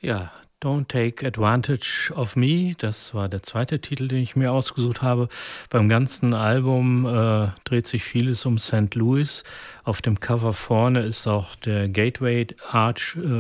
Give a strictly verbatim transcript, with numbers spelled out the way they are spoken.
Ja, „Don't Take Advantage of Me", das war der zweite Titel, den ich mir ausgesucht habe. Beim ganzen Album, äh, dreht sich vieles um Saint Louis. Auf dem Cover vorne ist auch der Gateway Arch, äh